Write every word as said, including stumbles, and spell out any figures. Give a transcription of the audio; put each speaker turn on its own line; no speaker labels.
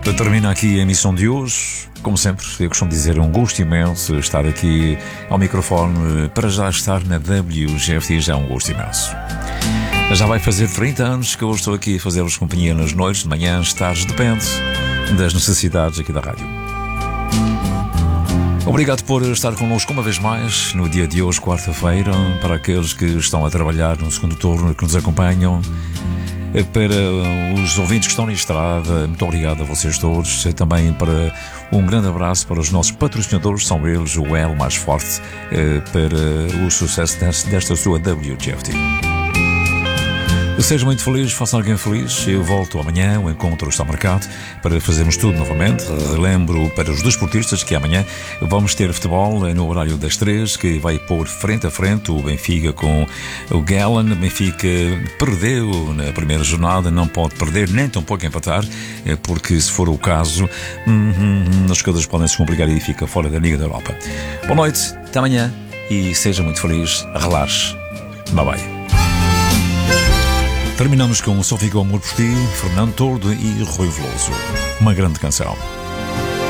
Termina aqui a emissão de hoje. Como sempre, eu costumo dizer, é um gosto imenso estar aqui ao microfone. Para já estar na W G F T já é um gosto imenso. Já vai fazer trinta anos que eu estou aqui a fazer-vos companhia nas noites, de manhãs, tardes, depende das necessidades aqui da rádio. Obrigado por estar connosco uma vez mais no dia de hoje, quarta-feira, para aqueles que estão a trabalhar no segundo turno, que nos acompanham. Para os ouvintes que estão na estrada, muito obrigado a vocês todos. Também para um grande abraço para os nossos patrocinadores, são eles o elo mais forte para o sucesso desta sua W G F T. Seja muito feliz, faça alguém feliz. Eu volto amanhã, o encontro está marcado para fazermos tudo novamente. Relembro para os desportistas que amanhã vamos ter futebol no horário das três, que vai pôr frente a frente o Benfica com o Gallen. O Benfica perdeu na primeira jornada, não pode perder, nem tão pouco empatar, porque se for o caso, hum, as coisas podem se complicar e fica fora da Liga da Europa. Boa noite, até amanhã e seja muito feliz, relaxe. Bye bye. Terminamos com Só Fica o Amor por Ti, Fernando Tordo e Rui Veloso. Uma grande canção.